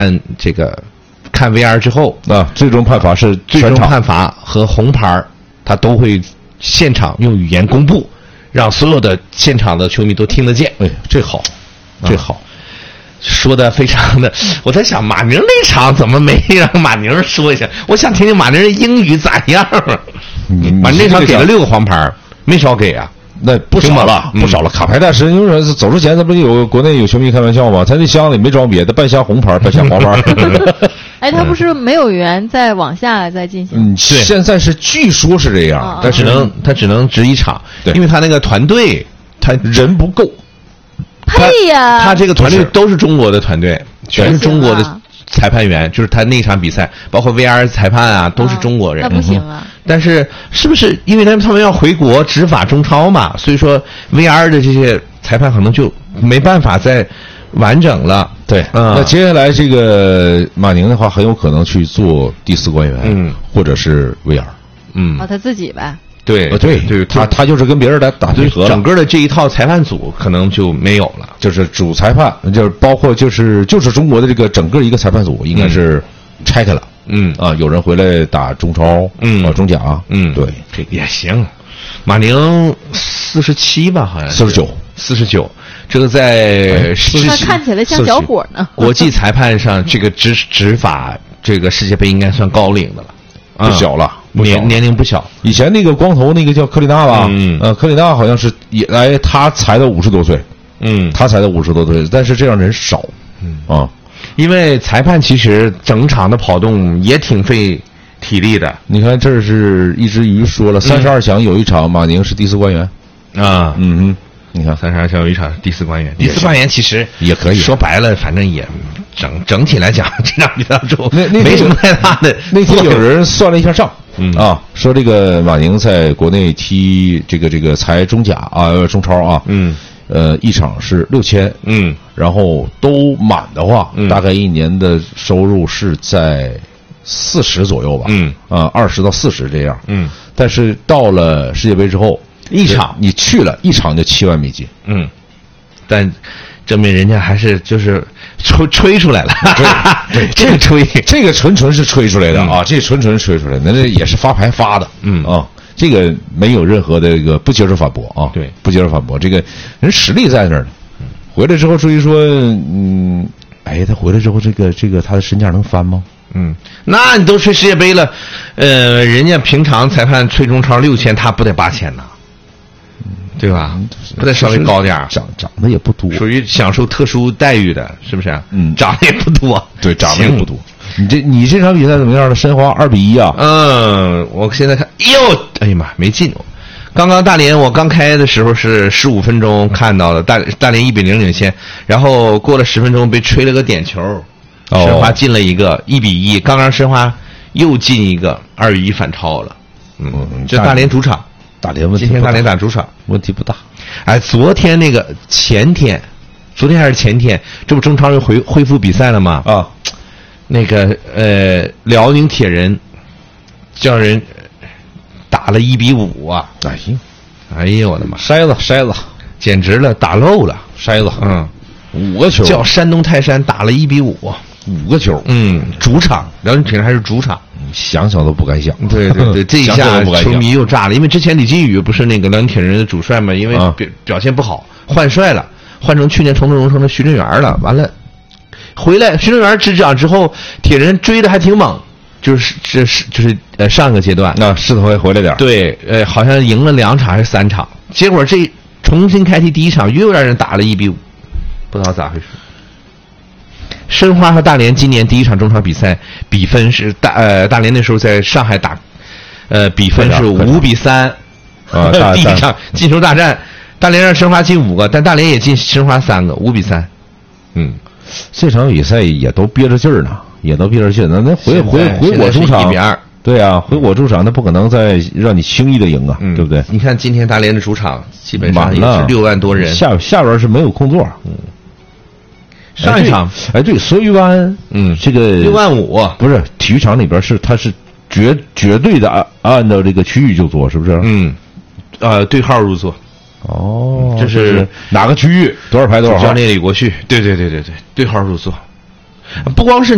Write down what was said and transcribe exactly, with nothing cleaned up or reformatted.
嗯，这个看 V R 之后啊，最终判罚是最终判罚和红牌，他都会现场用语言公布，让所有的现场的球迷都听得见。 哎，这好，这好。啊， 说的非常的，我在想马宁那场怎么没让马宁说一下？我想听听马宁的英语咋样。马宁那场给了六个黄牌，没少给啊， 那不少了，不少了。卡牌大师，因为走之前他不是有国内有球迷开玩笑吗？他那箱里没装别的，半箱红牌，半箱黄牌。 哎，他不是没有缘再往下再进行？ 嗯，现在是据说是这样， 他只能他只能值一场，因为他那个团队他人不够。 对呀， 他这个团队都是中国的团队，全是中国的裁判员，就是他那场比赛，包括 V R 裁判啊，都是中国人。 那不行啊！ 但是是不是因为他们他们要回国执法中超嘛，所以说 V R 的这些裁判可能就没办法再完整了。 对，嗯，那接下来这个马宁的话，很有可能去做第四官员，嗯，或者是 V R， 嗯， 哦，他自己呗。 对， 呃，对对，他他就是跟别人来打对合， 整个的这一套裁判组可能就没有了， 就是主裁判，就是包括就是就是中国的这个整个一个裁判组应该是拆开了，嗯啊，有人回来打中超，嗯啊中甲，嗯，对， 这也行。马宁四十七吧，好像四十九， 四十九，这个在他看起来像小伙呢。 国际裁判上，这个执执法这个世界杯应该算高龄的了。 不小了， 年年龄不小。 以前那个光头那个叫克里纳吧，嗯，呃，克里纳好像是也来，他才到五十多岁，嗯，他才到五十多岁，但是这样人少，嗯啊， 因为裁判其实整场的跑动也挺费体力的。 你看，这是一只鱼说了，三十二强有一场，马宁是第四官员啊， 嗯哼，你看三十二强有一场第四官员，第四官员其实也可以， 说白了，反正也。整整体来讲，这场比赛中没什么太大的。 那天有人算了一下账，嗯啊，说这个马宁在国内踢这个这个才中甲啊，中超啊，嗯，呃，一场是六千，嗯，然后都满的话，嗯、大概一年的收入是在四十左右吧，嗯啊，二十到四十这样，嗯，但是到了世界杯之后， 一场你去了一场就七万美金， 嗯，但。证明人家还是就是吹吹出来了， 对， 这个吹， 这个纯纯是吹出来的啊，这纯纯吹出来的，那这也是发牌发的，嗯啊，这个没有任何的这个不接受反驳啊， 对， 不接受反驳，这个人实力在那儿呢。回来之后，至于说，嗯，哎，他回来之后，这个这个他的身价能翻吗？ 嗯，那你都吹世界杯了，呃，人家平常裁判吹中超六千，他不得八千呢？对吧？不得稍微高点儿， 长长得也不多， 属于享受特殊待遇的，是不是？ 嗯， 长得也不多， 对，长得也不多。你这你这场比赛怎么样了？申花二比一啊？ 嗯，我现在看，哎呦，哎呀妈，没进。刚刚大连我刚开的时候是十五分钟看到的，大大连一比零领先，然后过了十分钟被吹了个点球， 哦、 申花进了一个一比一，刚刚申花又进一个二比一反超了。嗯，这大连主场。 大连问题今天大连打主场问题不大， 哎，昨天那个前天，昨天还是前天，这不中超又恢恢复比赛了吗？啊，那个呃，辽宁铁人叫人打了一比五啊！ 哎呀， 哎呀，我的妈！ 筛子筛子， 简直了，打漏了筛子， 嗯， 五个球， 叫山东泰山打了一比五， 五个球， 嗯，主场，辽宁铁人还是主场。 想想都不敢想， 对对对，这一下球迷又炸了，因为之前李金羽不是那个辽宁铁人的主帅嘛，因为表表现不好，换帅了，换成去年重振荣成的徐振元了，完了，回来徐振元执掌之后，铁人追的还挺猛，就是这是就是呃上个阶段， 那势头会回来点， 对，呃好像赢了两场还是三场，结果这重新开踢第一场又让人打了一比五，不知道咋回事。申花和大连今年第一场中超比赛比分是大呃大连那时候在上海打，呃比分是五比三， 啊第一场进球大战，大连让申花进五个，但大连也进申花三个，五比三。嗯， 这场比赛也都憋着劲儿呢，也都憋着劲儿。那那回回回我主场一比二， 对啊，回我主场那不可能再让你轻易的赢啊， 嗯、 对不对？ 你看今天大连的主场基本上也是六万多人， 下下边是没有空座，嗯。 上一场， 哎，对，所以湾，嗯，这个六万五不是体育场里边是它是绝绝对的按按照这个区域就坐，是不是？ 嗯，呃，对号入座。 哦， 这是哪个区域多少排多少号？ 教练李国旭，对对对对对，对号入座。不光是。